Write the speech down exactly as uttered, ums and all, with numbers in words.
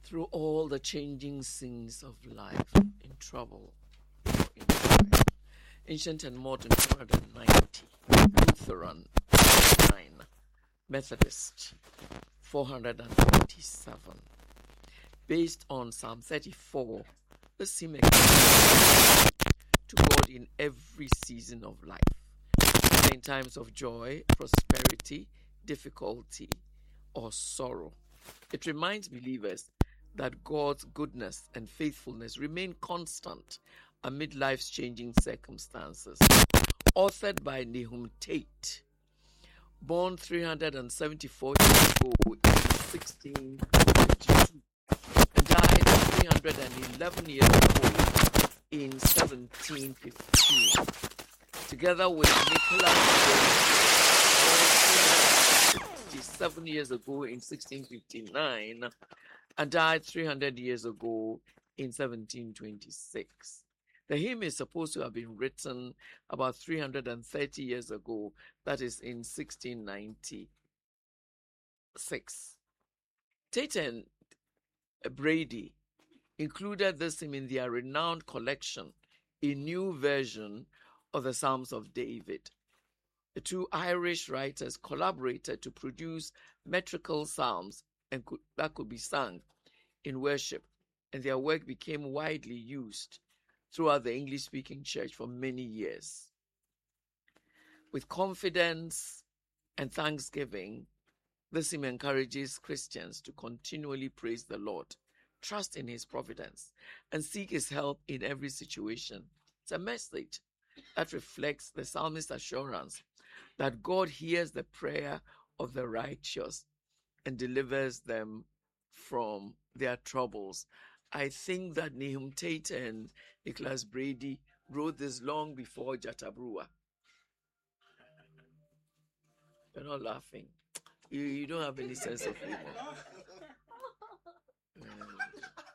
through all the changing scenes of life, in trouble or in joy. Ancient and modern, two hundred ninety. Lutheran, nine. Methodist, four hundred twenty-seven. Based on Psalm thirty-four, this hymn expresses to God in every season of life, whether in times of joy, prosperity, difficulty, or sorrow. It reminds believers that God's goodness and faithfulness remain constant amid life's changing circumstances. Authored by Nahum Tate, born three hundred seventy-four years ago in sixteen fifty-two, and died three hundred eleven years ago in seventeen fifteen. Together with Nicholas born sixty-seven years ago in sixteen fifty-nine, and died three hundred years ago in seventeen twenty-six. The hymn is supposed to have been written about three hundred thirty years ago, that is in sixteen ninety-six. Tate and Brady included this hymn in their renowned collection, A New Version of the Psalms of David. The two Irish writers collaborated to produce metrical psalms and could, that could be sung in worship, and their work became widely used throughout the English-speaking church for many years. With confidence and thanksgiving, this hymn encourages Christians to continually praise the Lord, trust in his providence, and seek his help in every situation. It's a message that reflects the psalmist's assurance that God hears the prayer of the righteous and delivers them from their troubles. I think that Nahum Tate and Nicholas Brady wrote this long before Jatabrua. You're not laughing. You, you don't have any sense of humor. Mm.